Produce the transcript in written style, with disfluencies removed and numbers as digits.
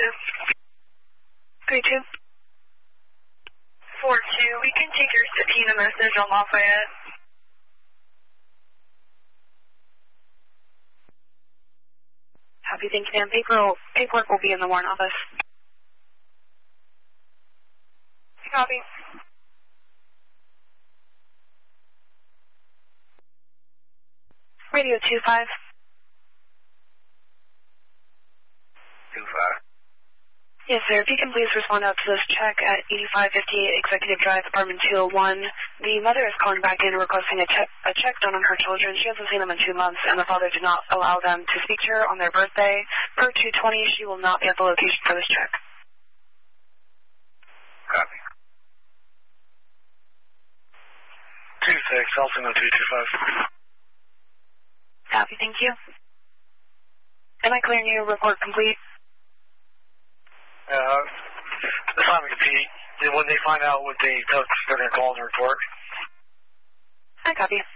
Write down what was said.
32. 42. We can take your subpoena message on Lafayette. Copy, thank you, ma'am. Paperwork will be in the warrant office. Copy. Radio 25. 25. Yes, sir. If you can please respond out to this check at 8558 Executive Drive, Apartment 201. The mother is calling back in requesting a check done on her children. She hasn't seen them in 2 months, and the father did not allow them to speak to her on their birthday. Per 220, she will not be at the location for this check. Copy. 26, Altima 225. Copy, thank you. Am I clearing you? Report complete. Simon Pete, when they find out what they took, they're going to call and report. I copy.